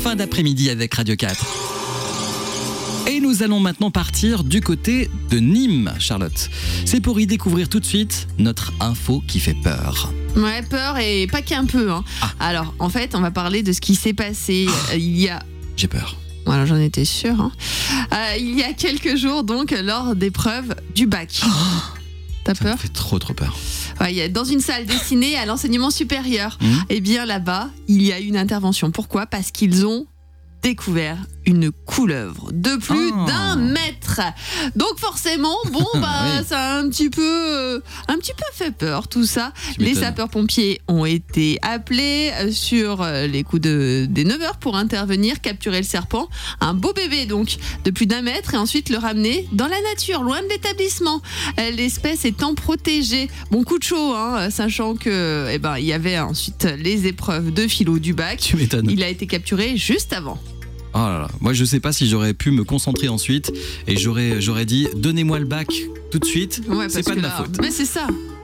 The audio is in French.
fin d'après-midi avec Radio 4. Et nous allons maintenant partir du côté de Nîmes, Charlotte. C'est pour y découvrir tout de suite notre info qui fait peur. Ouais, peur et pas qu'un peu. Alors, en fait, on va parler de ce qui s'est passé il y a... J'ai peur. Voilà, j'en étais sûre. Il y a quelques jours, donc, lors d'épreuves du bac. T'as peur ? Ça me fait trop peur. Ouais, dans une salle destinée à l'enseignement supérieur. Eh bien, là-bas, il y a eu une intervention. Pourquoi ? Parce qu'ils ont découvert une couleuvre de plus d'1 mètre. Donc forcément, bon Oui. ça a un petit peu fait peur tout ça. Les sapeurs-pompiers ont été appelés sur les coups des 9h pour intervenir, capturer le serpent, un beau bébé donc de plus d'1 mètre, et ensuite le ramener dans la nature, loin de l'établissement. L'espèce étant protégée. Bon, coup de chaud, sachant que il y avait ensuite les épreuves de philo du bac. Tu m'étonnes. Il a été capturé juste avant. Oh là là, moi je sais pas si j'aurais pu me concentrer ensuite et j'aurais dit donnez-moi le bac tout de suite, Ouais, c'est pas de ma faute. Mais c'est ça.